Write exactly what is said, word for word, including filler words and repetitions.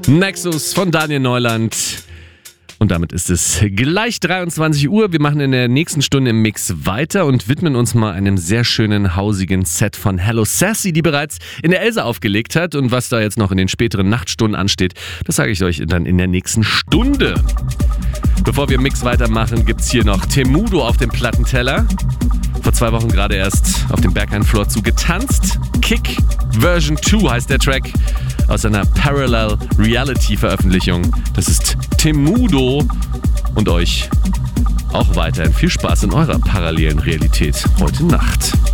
Nexus von Daniel Neuland. Und damit ist es gleich dreiundzwanzig Uhr. Wir machen in der nächsten Stunde im Mix weiter und widmen uns mal einem sehr schönen, hausigen Set von Hello Sassy, die bereits in der Elsa aufgelegt hat. Und was da jetzt noch in den späteren Nachtstunden ansteht, das sage ich euch dann in der nächsten Stunde. Bevor wir im Mix weitermachen, gibt's hier noch Temudo auf dem Plattenteller. Vor zwei Wochen gerade erst auf dem Berghain-Floor zu getanzt. Kick Version zwei heißt der Track aus einer Parallel Reality Veröffentlichung. Das ist Temudo und euch auch weiterhin viel Spaß in eurer parallelen Realität heute Nacht.